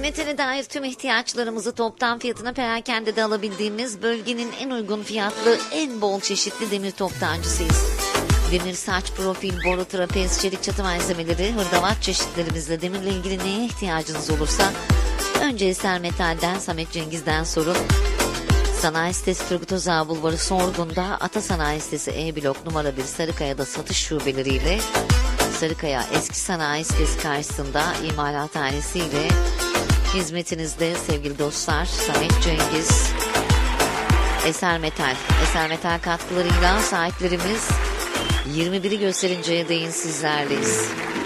Hizmetine dair tüm ihtiyaçlarımızı toptan fiyatına perakendede alabildiğimiz bölgenin en uygun fiyatlı, en bol çeşitli demir toptancısıyız. Demir, saç, profil, boru, trapez, çelik çatı malzemeleri, hırdavat çeşitlerimizle demirle ilgili neye ihtiyacınız olursa önce Eser Metal'den Samet Cengiz'den sorun. Sanayi sitesi Turgut Özal Bulvarı Sorgun'da, Ata Sanayi sitesi E-Blok numara 1 Sarıkaya'da satış şubeleriyle, Sarıkaya Eski Sanayi sitesi karşısında imalathanesiyle hizmetinizde sevgili dostlar. Samet Cengiz, Eser Metal. Eser Metal katkılarıyla saatlerimiz 21'i gösterinceye değin sizlerleyiz.